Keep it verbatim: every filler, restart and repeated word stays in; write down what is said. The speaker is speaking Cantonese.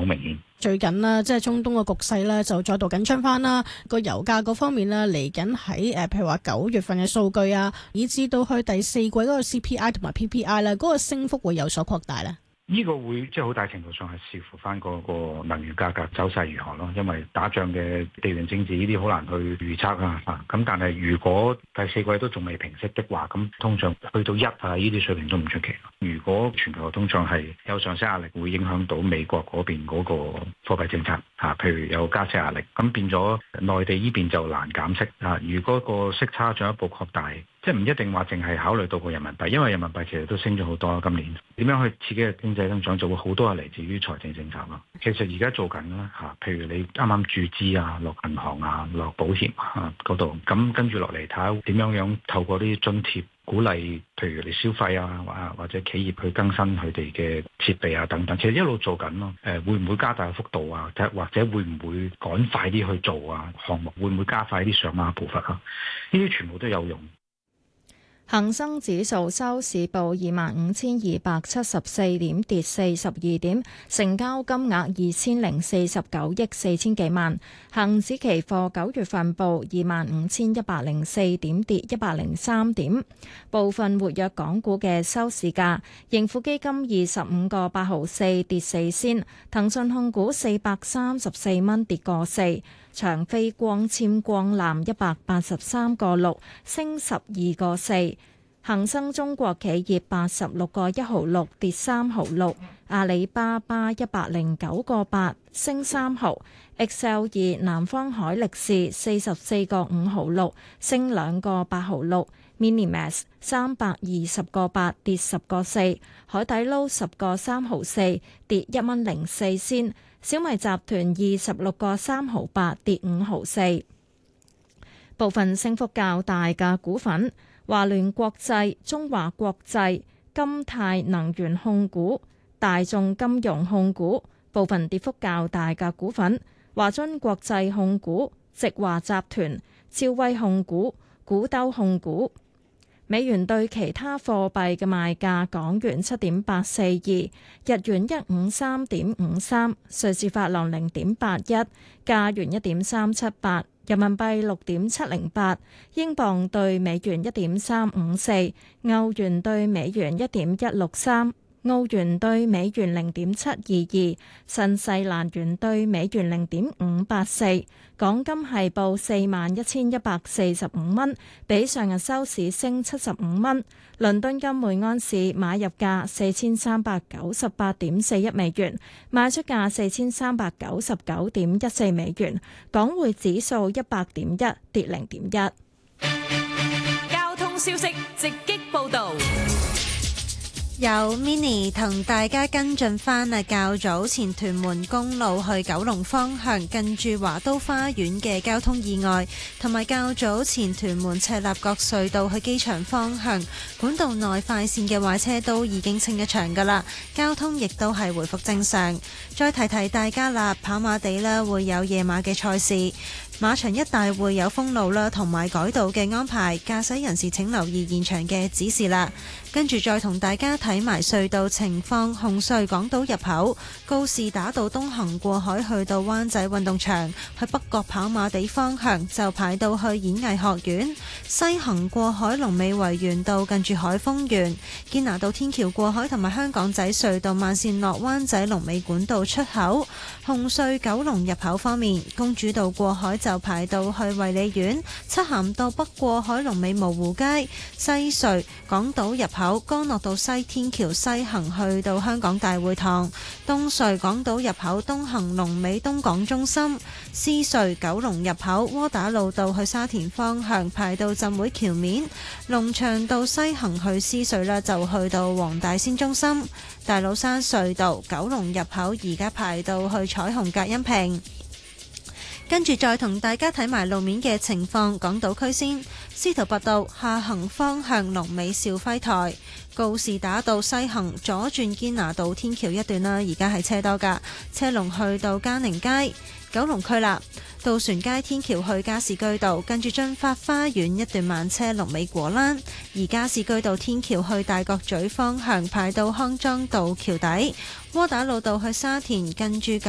好明顯。 最近啦，即係中東嘅局勢咧，就再度緊張翻啦。個油價嗰方面咧，嚟緊喺誒，譬如話九月份嘅數據啊，以至到去第四季嗰個 C P I 同埋 P P I 咧，嗰個升幅會有所擴大咧。 呢個會即係好大程度上係視乎翻嗰個能源價格走勢如何咯，因為打仗嘅地緣政治呢啲好難去預測啊。咁但係如果第四季都仲未平息的話，咁通脹去到一啊呢啲水平都唔出奇。如果全球嘅通脹係有上升壓力，會影響到美國嗰邊嗰個貨幣政策嚇，譬如有加息壓力，咁變咗內地呢邊就難減息啊。如果個息差進一步擴大，即係唔一定話淨係考慮到個人民幣，因為人民幣其實都升咗好多。今年點樣去刺激嘅經濟增長，就會好多係嚟自於財政政策咯。其實而家做緊啦嚇，譬如你啱啱注資啊，落銀行啊，落保險啊嗰度，咁跟住落嚟睇下點樣樣透過啲津貼鼓勵，譬如你消費啊，或者企業去更新佢哋嘅設備啊等等，其實一路做緊咯。誒，會唔會加大幅度啊？或者會唔會趕快啲去做啊？項目會唔會加快啲上馬步伐啊？呢啲全部都有用。 恒生指數收市報二萬五千二百七十四點，跌四十二點，成交金額二千零四十九億四千幾萬。恒指期貨九月份報二萬五千一百零四點，跌一百零三點。部分活躍港股嘅收市價：盈富基金二十五個八毫四，跌四仙；騰訊控股四百三十四蚊，跌個四。長飛光纖光纜一百八十三個六，升十二個四。恒生中國企業八十六個一毫六，跌三毫六。阿里巴巴一百零九個八，升三毫。X L 二南方海力士四十四個五毫六，升兩個八毫六。Minimax 三百二十個八，跌十個四。海底撈十個三毫四，跌一蚊零四仙。小米集團二十六個三毫八，跌五毫四。部分升幅較大嘅股份：華聯國際、中華國際、金泰能源控股、大眾金融控股。部分跌幅較大嘅股份：華津國際控股、直華集團、超威控股、古兜控股。美元對其他貨幣嘅賣價：港元七點八四二，日元一五三點五三，瑞士法郎零點八一，加元一點三七八，人民幣六點七零八，英鎊對美元一點三五四，歐元對美元一點一六三。澳元對美元零點七二二，新西蘭元對美元零點五八四。港金係報四萬一千一百四十五蚊，比上日收市升七十五蚊。倫敦金每安士買入價四千三百九十八點四一美元，賣出價四千三百九十九點一四美元。港匯指數一百點一，跌零點一。 交通消息直擊報道。 有 Mini 同大家跟進返啊，較早前屯門公路去九龍方向近住華都花園嘅交通意外，同埋較早前屯門赤鱲角隧道去機場方向管道內快線嘅壞車都已經清一場㗎喇，交通亦都係回復正常。再提提大家啦，跑馬地呢會有夜馬嘅賽事，馬場一帶會有封路啦，同埋改道嘅安排，駕駛人士請留意現場嘅指示啦。跟住再同大家睇埋隧道情況，紅隧港島入口告士打道東行過海去到灣仔運動場，去北角跑馬地方向就排到去演藝學院；西行過海龍尾維園道近住海峰園，堅拿道天橋過海同埋香港仔隧道慢線落灣仔龍尾管道出口。紅隧九龍入口方面，公主道過海就排到去衛理苑，漆咸道北過海龍尾蕪湖街，西隧港島入口干諾道西天橋西行去到香港大會堂，東隧港島入口東行龍尾東港中心，獅隧九龍入口窩打老道去沙田方向排到浸會橋面，龍翔道西行去獅隧啦，就去到黃大仙中心，大老山隧道九龍入口而家排到去彩虹隔音屏。跟住再同大家睇埋路面嘅情況，港島區先，司徒拔道下行方向龍尾兆輝台，告士打道西行左轉堅拿道天橋一段啦，而家係車多噶，車龍去到嘉寧街。九龍區啦，渡船街天橋去加士居道，跟住進發花園一段慢車龍尾果欄，而加士居道天橋去大角咀方向排到康莊道橋底，窩打老道去沙田跟住